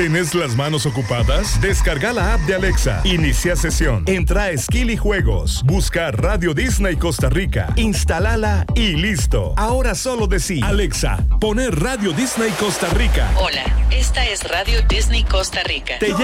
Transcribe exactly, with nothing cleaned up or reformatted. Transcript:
¿Tenés las manos ocupadas? Descarga la app de Alexa. Inicia sesión. Entra a Skill y Juegos. Busca Radio Disney Costa Rica. Instálala y listo. Ahora solo decí: Alexa, poner Radio Disney Costa Rica. Hola, esta es Radio Disney Costa Rica. Te